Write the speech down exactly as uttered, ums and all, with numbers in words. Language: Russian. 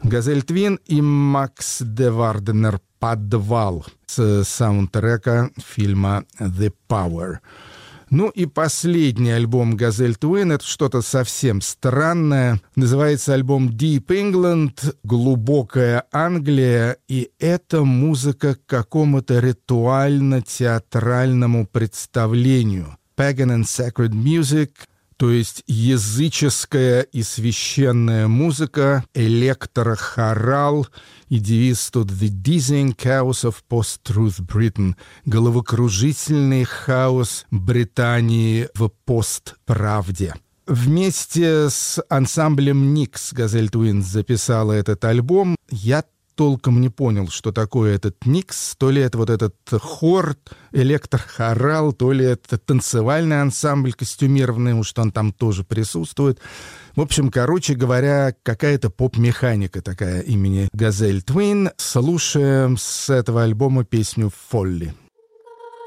Газель Твин и Макс де Варденер «Подвал» с саундтрека фильма «The Power». Ну и последний альбом «Газель Твин» — это что-то совсем странное. Называется альбом «Deep England», «Глубокая Англия», и это музыка к какому-то ритуально-театральному представлению. «Pagan and Sacred Music», то есть языческая и священная музыка, электрохорал и девиз тут «The Dizzying Chaos of Post-Truth Britain» — головокружительный хаос Британии в постправде. Вместе с ансамблем «Никс» Газель Твин записала этот альбом. Я толком не понял, что такое этот «Никс». То ли это вот этот хор, электрохорал, то ли это танцевальный ансамбль костюмированный, уж он там тоже присутствует. В общем, короче говоря, какая-то поп-механика такая имени Газель Твин. Слушаем с этого альбома песню «Фолли».